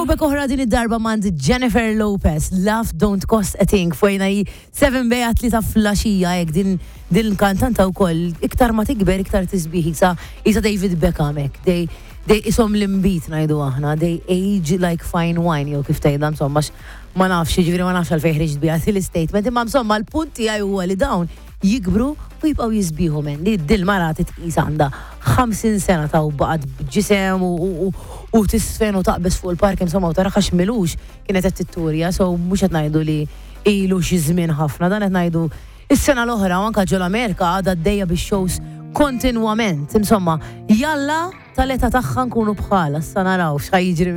Throwback oħra din id-darba mand Jennifer Lopez, Love Don't Cost a Thing, fwejna 7 bejat li ta' flasġija jek din kantanta u koll, iktar ma tikber, iktar tisbiħ, jisa David Beckham ek, they isom l-imbit najdu aħna, they age like fine wine, jow kif tajda, insomma, ma nafx, ġivri ma nafx għal-fejħriġ bijat il-statement, imma insomma, l-punti għaj u għali dawn jikbru u jibqaw jizbiħu men, li dil-mara titqis għanda 50 sena ta' u baqad ġisem u tisfen u taqbes fuq il-park insomma u taraħax milux kienet t-turja, so mux għetnajdu li ilu xizmin ħafna, dan għetnajdu is-sena l-oħra anka ġol-Amerika għadha d-dejja bix-shows kontinwament, insomma, jalla tal-eta taħħa nkunu bħala, s-sana raw xħajġri